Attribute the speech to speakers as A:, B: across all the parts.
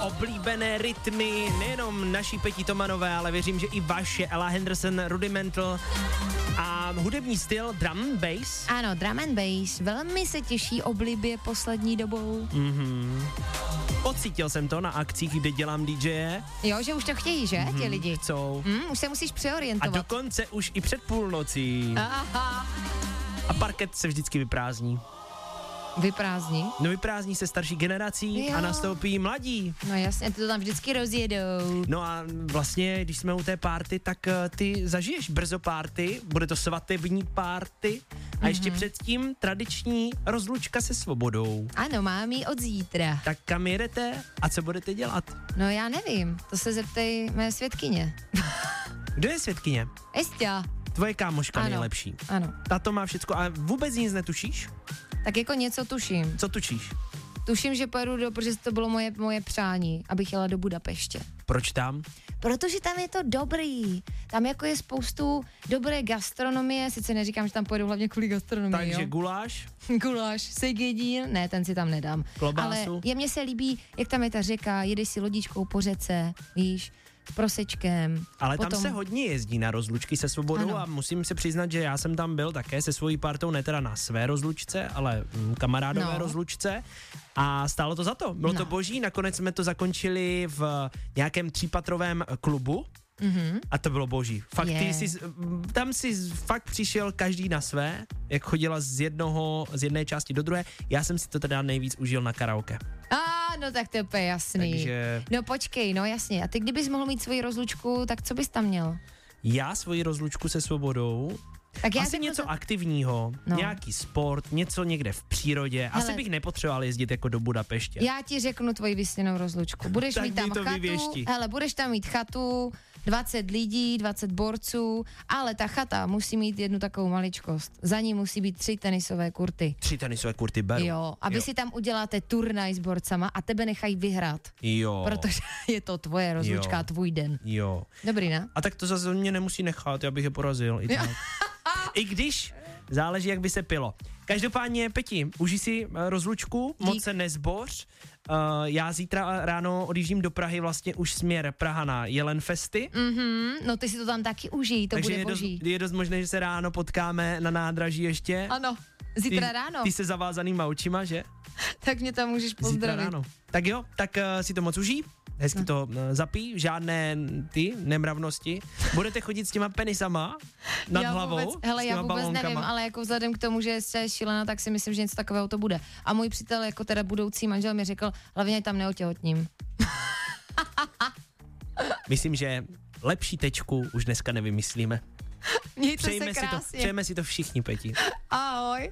A: oblíbené rytmy, nejenom naší Peti Tomanové, ale věřím, že i vaše, Ella Henderson, Rudimental a hudební styl drum and bass.
B: Ano, drum and bass, velmi se těší oblibě poslední dobou.
A: Pocítil jsem to na akcích, kde dělám DJe.
B: Jo, že už to chtějí, že, ti lidi?
A: Chcou.
B: Už se musíš
A: A
B: přeorientovat.
A: dokonce už i před půlnocí.
B: Aha.
A: A parket se vždycky vyprázdní.
B: Vyprázdní?
A: No vyprázdní se starší generací a nastoupí mladí.
B: No jasně, ty to tam vždycky rozjedou.
A: No a vlastně, když jsme u té party, tak ty zažiješ brzo party, bude to svatební party a ještě předtím tradiční rozlučka se svobodou.
B: Ano, mám ji od zítra.
A: Tak kam jedete a co budete dělat?
B: No já nevím, to se zeptej mé svědkyně.
A: Kdo je svědkyně?
B: Estia.
A: Tvoje kámoška
B: Ano.
A: nejlepší.
B: Ano,
A: Ta to má všecko a vůbec nic netušíš?
B: tak jako něco tuším.
A: Co tušíš?
B: Tuším, že pojedu protože to bylo moje přání, abych jela do Budapeště.
A: Proč tam?
B: Protože tam je to dobrý. Tam jako je spoustu dobré gastronomie, sice neříkám, že tam pojedu hlavně kvůli gastronomii,
A: Takže
B: jo.
A: guláš?
B: Guláš, segedín, ne, ten si tam nedám.
A: Klobásu?
B: Ale mně se líbí, jak tam je ta řeka, jedeš si lodičkou po řece, víš, s prosečkem.
A: Ale
B: potom...
A: tam se hodně jezdí na rozlučky se svobodou
B: Ano.
A: a musím se přiznat, že já jsem tam byl také se svojí partou, ne teda na své rozlučce, ale kamarádové rozlučce a stálo to za to. Bylo to boží, nakonec jsme to zakončili v nějakém 3patrovém klubu. A to bylo boží. Fakt, tam si fakt přišel každý na své, jak chodila z jedné části do druhé. Já jsem si to teda nejvíc užil na karaoke.
B: No tak to je úplně jasný.
A: Takže...
B: No počkej, no jasně. A ty kdybys mohl mít svoji rozlučku, tak co bys tam měl?
A: Já svoji rozlučku se svobodou,
B: Tak já
A: asi něco aktivního, nějaký sport, něco někde v přírodě. Hele, asi bych nepotřeboval jezdit jako do Budapeště.
B: Já ti řeknu tvoji vysněnou rozlučku. Budeš
A: tak
B: mít tam
A: to
B: chatu,
A: vyvěšti.
B: hele, budeš tam mít chatu, 20 lidí, 20 borců, ale ta chata musí mít jednu takovou maličkost. Za ní musí být 3 tenisové kurty.
A: 3 tenisové kurty beru.
B: Jo, a vy si tam uděláte turnaj s borcama a tebe nechají vyhrát.
A: Jo.
B: Protože je to tvoje rozlučka, tvůj den.
A: Jo.
B: Dobrý, ne?
A: A tak to zase mě nemusí nechat, já bych je porazil. I když záleží, jak by se pilo. Každopádně, Peti, užij si rozlučku, moc se nezboř. Já zítra ráno odjíždím do Prahy, vlastně už směr Praha na Jelenfesty.
B: No ty si to tam taky užij, to
A: takže
B: bude boží.
A: je dost možné, že se ráno potkáme na nádraží ještě.
B: Ano, zítra ráno.
A: Ty se zavázanýma očima, že?
B: Tak mě tam můžeš pozdravit.
A: Zítra ráno. Tak jo, tak si to moc užij. Hezky to zapí, žádné ty nemravnosti. Budete chodit s těma penisama nad hlavou?
B: Já vůbec nevím, ale jako vzhledem k tomu, že je šílená, tak si myslím, že něco takového to bude. A můj přítel, jako teda budoucí manžel, mi řekl, hlavně tam neotěhotním.
A: Myslím, že lepší tečku už dneska nevymyslíme.
B: Mějte se krásně.
A: Přejeme si to všichni, Peti.
B: Ahoj.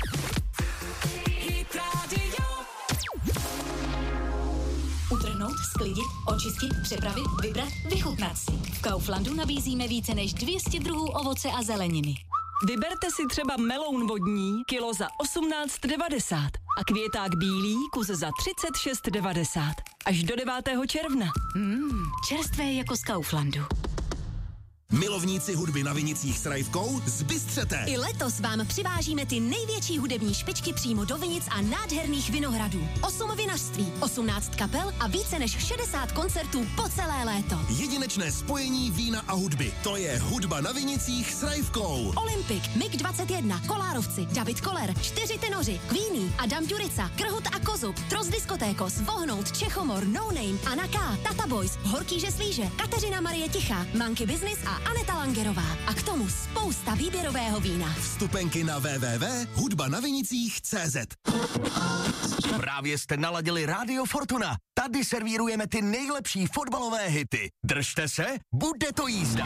C: Utrhnout, sklidit, očistit, připravit, vybrat, vychutnat si. V Kauflandu nabízíme více než 200 druhů ovoce a zeleniny.
D: Vyberte si třeba meloun vodní, kilo za 18,90 a květák bílý, kus za 36,90. Až do 9. června.
C: Čerstvé jako z Kauflandu.
E: Milovníci hudby na Vinicích s Rajvkou, zbystřete!
F: I letos vám přivážíme ty největší hudební špičky přímo do Vinic a nádherných vinohradů. 8 vinařství, 18 kapel a více než 60 koncertů po celé léto.
E: Jedinečné spojení vína a hudby. To je Hudba na Vinicích s Rajvkou.
F: Olympik, MiG-21, Kolárovci, David Koller, 4 tenoři, Queenie, Adam Ďurica, Krhut a Kozub, Tros Diskotékos, Vohnout, Čechomor, No Name, Anna K, Tata Boys, Horký Žeslíže, Kateřina Marie Tichá, Monkey Business a Aneta Langerová. A k tomu spousta výběrového vína.
E: Vstupenky na www.hudbanavinicích.cz. Právě jste naladili Rádio Fortuna. Tady servírujeme ty nejlepší fotbalové hity. Držte se, bude to jízda.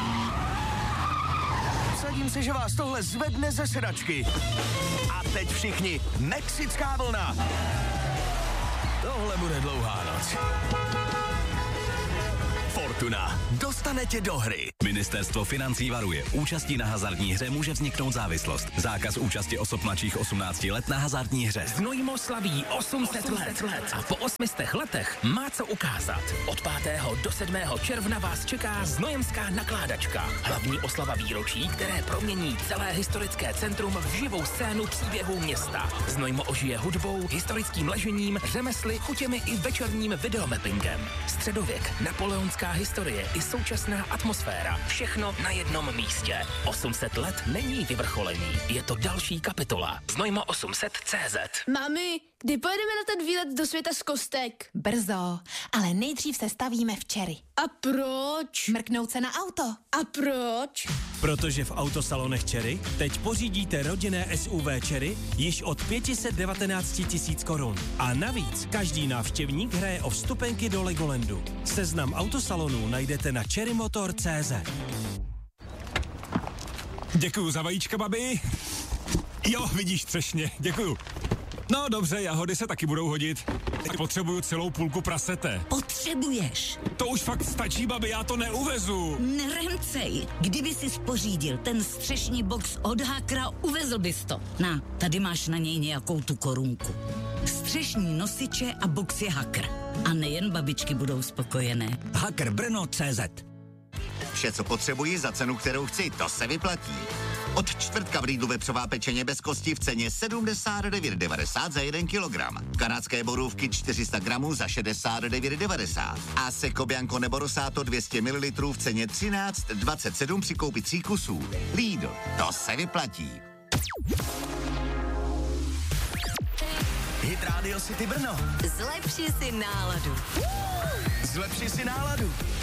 E: Sadím se, že vás tohle zvedne ze sedačky. A teď všichni, mexická vlna. Tohle bude dlouhá noc. Fortuna dostane tě do hry.
G: Ministerstvo financí varuje. Účastí na hazardní hře může vzniknout závislost. Zákaz účasti osob mladších 18 let na hazardní hře.
H: Znojmo slaví 800 let a po 800 letech má co ukázat. Od 5. do 7. června vás čeká znojemská nakládačka. Hlavní oslava výročí, které promění celé historické centrum v živou scénu příběhů města. Znojmo ožije hudbou, historickým ležením, řemesly, chutěmi i večerním videomappingem. Středověk, napoleonská historie i současná atmosféra. Všechno na jednom místě. 800 let není vyvrcholení. Je to další kapitola. Znojmo 800.cz.
I: Mami, kdy pojedeme na ten výlet do světa z kostek?
F: Brzo, ale nejdřív se stavíme včery.
I: A proč?
F: Mrknout se na auto.
I: A proč?
J: Protože v autosalonech Cherry teď pořídíte rodinné SUV Cherry již od 519 000 korun. A navíc každý návštěvník hraje o vstupenky do Legolandu. Seznam autosalonů najdete na cherrymotor.cz.
K: Děkuju za vajíčka, babi. Jo, vidíš, třešně, děkuju. No dobře, jahody se taky budou hodit. Potřebuju celou půlku prasete.
L: Potřebuješ.
K: To už fakt stačí, babi, já to neuvezu.
L: Neremcej. Kdyby si spořídil ten střešní box od Hakra, uvezl bys to. Na, tady máš na něj nějakou tu korunku. Střešní nosiče a box je Hakr. A nejen babičky budou spokojené.
M: Hakr Brno.cz.
E: Vše, co potřebuji za cenu, kterou chci, to se vyplatí. Od čtvrtka v Lidlu vepřová pečeně bez kosti v ceně 79,90 za 1 kilogram. Kanadské borůvky 400 gramů za 69,90. A Seco Bianco nebo Rosato 200 ml v ceně 13,27 při koupi 3 kusů. Lidl, to se vyplatí.
G: Hit Radio City Brno.
F: Zlepši si náladu.
G: Zlepši si náladu.